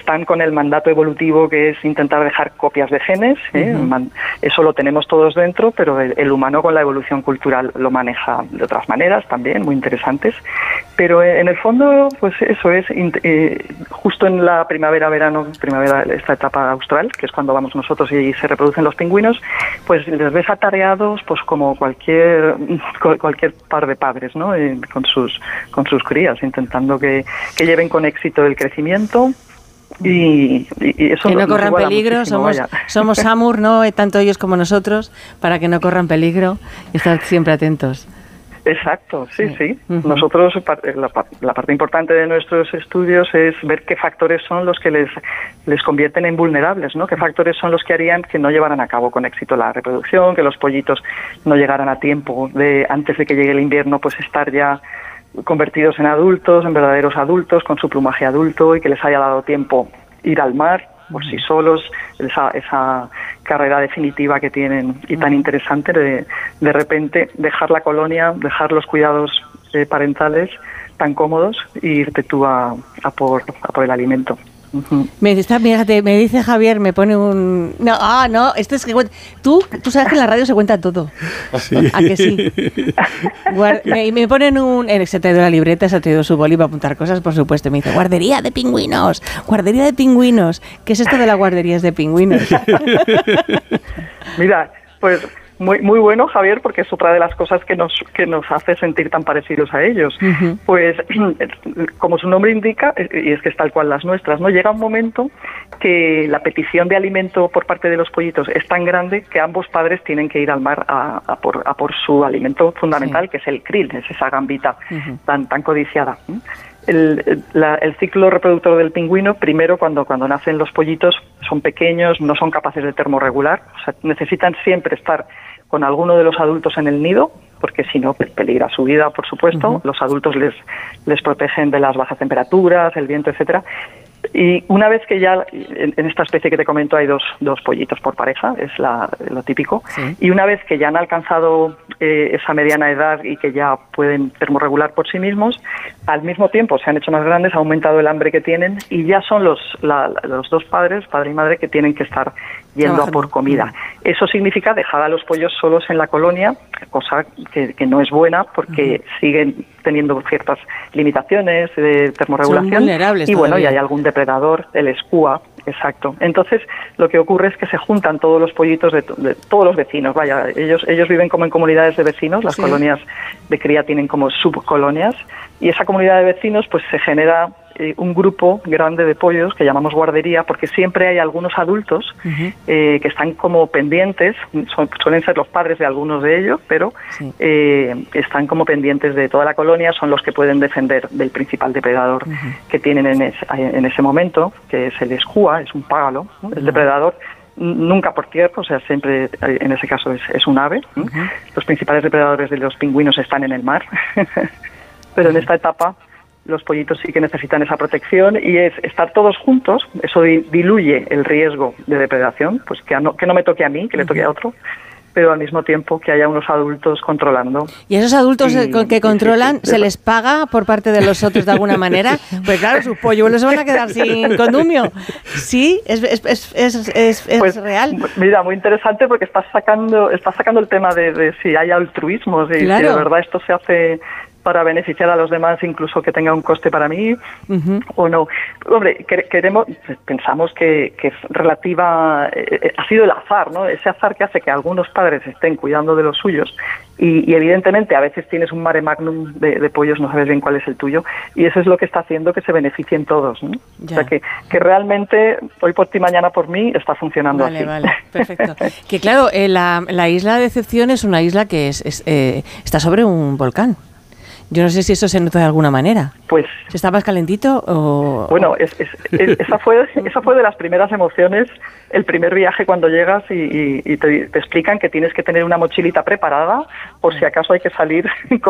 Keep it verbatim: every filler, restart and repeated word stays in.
están con el mandato evolutivo que es intentar dejar copias de genes, ¿eh? Uh-huh. Man, eso lo tenemos todos dentro, pero el, el humano con la evolución cultural lo maneja de otras maneras también, muy interesantes. Pero en el fondo, pues eso es, eh, justo en la primavera-verano, primavera, esta etapa austral, que es cuando vamos nosotros y se reproducen los pingüinos, pues les ves atareados pues como cualquier cualquier par de padres, ¿no? Eh, con sus con sus crías, intentando que, que lleven con éxito el crecimiento. Y, y, y eso que no nos corran peligro, somos, somos Samur, ¿no? Tanto ellos como nosotros, para que no corran peligro y estar siempre atentos. Exacto, sí, sí. Uh-huh. Nosotros, la, la parte importante de nuestros estudios es ver qué factores son los que les, les convierten en vulnerables, ¿no? Qué factores son los que harían que no llevaran a cabo con éxito la reproducción, que los pollitos no llegaran a tiempo de antes de que llegue el invierno, pues estar ya convertidos en adultos, en verdaderos adultos, con su plumaje adulto, y que les haya dado tiempo ir al mar por sí solos, esa, esa carrera definitiva que tienen y tan interesante de de repente dejar la colonia, dejar los cuidados eh, parentales tan cómodos e irte tú a, a, por, a por el alimento. Uh-huh. Me, está, fíjate, me dice Javier, me pone un... No, ah, no, esto es que... Tú, tú sabes que en la radio se cuenta todo. Sí. ¿A que sí? Guard, me, me ponen un... Se ha traído la libreta, se ha traído su boli para apuntar cosas, por supuesto. Me dice, guardería de pingüinos, guardería de pingüinos. ¿Qué es esto de las guarderías de pingüinos? Mira, pues... Muy muy bueno, Javier, porque es otra de las cosas que nos que nos hace sentir tan parecidos a ellos. Uh-huh. Pues, como su nombre indica, y es que es tal cual las nuestras, ¿no? Llega un momento que la petición de alimento por parte de los pollitos es tan grande que ambos padres tienen que ir al mar a, a, por, a por su alimento fundamental, sí. que es el krill, es esa gambita uh-huh. tan tan codiciada. El, la, el ciclo reproductor del pingüino, primero cuando, cuando nacen los pollitos, son pequeños, no son capaces de termorregular, o sea, necesitan siempre estar con alguno de los adultos en el nido, porque si no peligra su vida, por supuesto. Uh-huh. Los adultos les, les protegen de las bajas temperaturas, el viento, etcétera. Y una vez que ya, en, en esta especie que te comento hay dos, dos pollitos por pareja, es la, lo típico, sí. y una vez que ya han alcanzado eh, esa mediana edad y que ya pueden termorregular por sí mismos, al mismo tiempo se han hecho más grandes, ha aumentado el hambre que tienen y ya son los, la, los dos padres, padre y madre, que tienen que estar yendo Trabajando. a por comida. Eso significa dejar a los pollos solos en la colonia, cosa que, que no es buena porque uh-huh. siguen teniendo ciertas limitaciones de termorregulación. Son vulnerables y bueno, todavía. y hay algún depredador, el escúa, exacto. Entonces, lo que ocurre es que se juntan todos los pollitos de, de todos los vecinos, vaya, ellos ellos viven como en comunidades de vecinos, las sí. colonias de cría tienen como subcolonias, y esa comunidad de vecinos pues se genera eh, un grupo grande de pollos que llamamos guardería, porque siempre hay algunos adultos uh-huh. eh, que están como pendientes, son, suelen ser los padres de algunos de ellos, pero sí. eh, están como pendientes de toda la colonia, son los que pueden defender del principal depredador uh-huh. que tienen en ese, en ese momento, que es el escúa, es un págalo, ¿no? uh-huh. El depredador nunca por tierra, o sea, siempre en ese caso es, es un ave. Uh-huh. Los principales depredadores de los pingüinos están en el mar, pero uh-huh. en esta etapa los pollitos sí que necesitan esa protección y es estar todos juntos, eso diluye el riesgo de depredación, pues que no, que no me toque a mí, que le toque a otro, pero al mismo tiempo que haya unos adultos controlando. ¿Y esos adultos y, que controlan, sí, sí, se les paga por parte de los otros de alguna manera? Pues claro, sus polluelos se van a quedar sin condumio. Sí, es, es, es, es, es, es pues, real. Mira, muy interesante porque estás sacando, estás sacando el tema de, de si hay altruismo, de claro. si de verdad esto se hace para beneficiar a los demás, incluso que tenga un coste para mí, uh-huh. o no. Hombre, queremos, pensamos que, que es relativa, eh, ha sido el azar, ¿no? Ese azar que hace que algunos padres estén cuidando de los suyos y, y evidentemente a veces tienes un mare magnum de, de pollos, no sabes bien cuál es el tuyo, y eso es lo que está haciendo que se beneficien todos, ¿no? O sea, que, que realmente hoy por ti, mañana por mí, está funcionando vale, así. Vale, vale, perfecto. Que claro, eh, la, la isla de Decepción es una isla que es, es, eh, está sobre un volcán. Yo no sé si eso se nota de alguna manera. Pues ¿se está más calentito o...? Bueno, es, es, es, esa fue esa fue de las primeras emociones, el primer viaje cuando llegas y, y, y te, te explican que tienes que tener una mochilita preparada por si acaso hay que salir con